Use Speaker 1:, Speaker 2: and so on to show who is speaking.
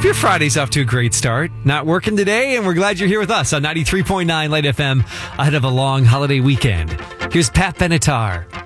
Speaker 1: Hope your Friday's off to a great start. Not working today, and we're glad you're here with us on 93.9 Light FM ahead of a long holiday weekend. Here's Pat Benatar.